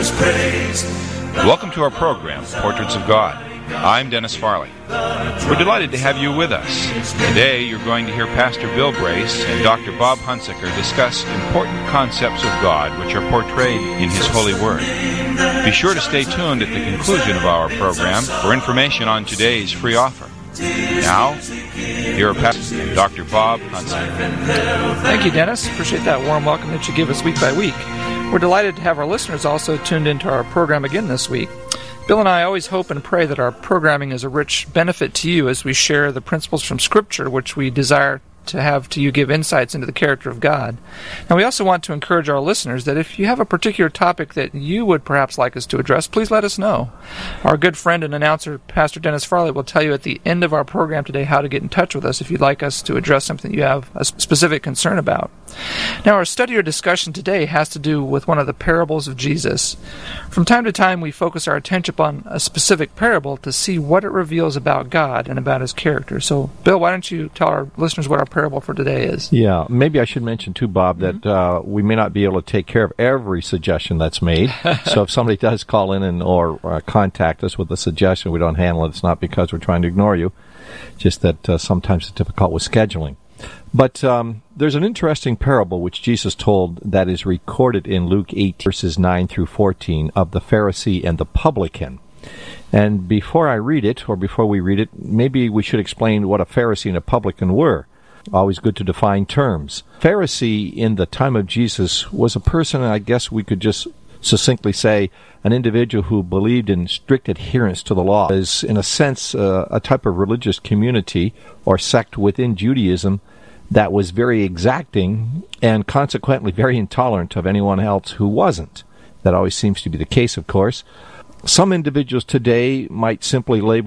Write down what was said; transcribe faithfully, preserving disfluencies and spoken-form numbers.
Singers praise. Welcome to our program, Portraits of God. I'm Dennis Farley. We're delighted to have you with us. Today you're going to hear Pastor Bill Brace and Doctor Bob Hunsaker discuss important concepts of God which are portrayed in His holy Word. Be sure to stay tuned at the conclusion of our program for information on today's free offer. Now, here are Pastor and Doctor Bob Hunsaker. Thank you, Dennis. Appreciate that warm welcome that you give us week by week. We're delighted to have our listeners also tuned into our program again this week. Bill and I always hope and pray that our programming is a rich benefit to you as we share the principles from Scripture which we desire to have to you give insights into the character of God. Now, we also want to encourage our listeners that if you have a particular topic that you would perhaps like us to address, please let us know. Our good friend and announcer, Pastor Dennis Farley, will tell you at the end of our program today how to get in touch with us if you'd like us to address something you have a specific concern about. Now, our study or discussion today has to do with one of the parables of Jesus. From time to time, we focus our attention upon a specific parable to see what it reveals about God and about His character. So, Bill, why don't you tell our listeners what our parable for today is? Yeah, maybe I should mention too, Bob, that mm-hmm. uh, we may not be able to take care of every suggestion that's made. So if somebody does call in and or uh, contact us with a suggestion, we don't handle it. It's not because we're trying to ignore you, just that uh, sometimes it's difficult with scheduling. But um, there's an interesting parable which Jesus told that is recorded in Luke eight, verses nine through fourteen, of the Pharisee and the publican. And before I read it, or before we read it, maybe we should explain what a Pharisee and a publican were. Always good to define terms. Pharisee in the time of Jesus was a person, I guess we could just succinctly say, an individual who believed in strict adherence to the law. Is, in a sense, uh, a type of religious community or sect within Judaism that was very exacting and consequently very intolerant of anyone else who wasn't. That always seems to be the case, of course. Some individuals today might simply label